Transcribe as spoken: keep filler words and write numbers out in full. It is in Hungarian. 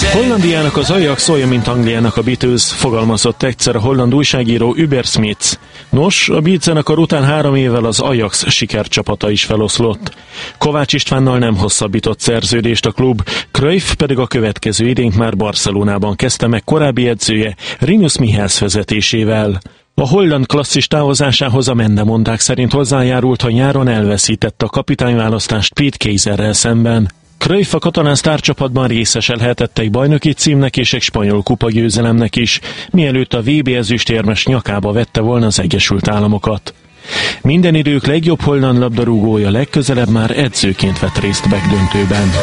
Hollandiának az Ajax olyan, mint Angliának a Beatles, fogalmazott egyszer a holland újságíró Hubert Smits. Nos, a Beat zenekar után három évvel az Ajax sikercsapata is feloszlott. Kovács Istvánnal nem hosszabbított szerződést a klub, Cruyff pedig a következő idényt már Barcelonában kezdte meg korábbi edzője, Rinus Michels vezetésével. A holland klasszis távozásához a mendemondák szerint hozzájárult, hogy nyáron elveszítette a kapitányválasztást Pete Keiserrel szemben. Cruyff a katalán sztárcsapatban részeselhetett egy bajnoki címnek és egy spanyol kupagyőzelemnek is, mielőtt a vé bé ezüstérmes nyakába vette volna az Egyesült Államokat. Minden idők legjobb holland labdarúgója legközelebb már edzőként vett részt megdöntőben.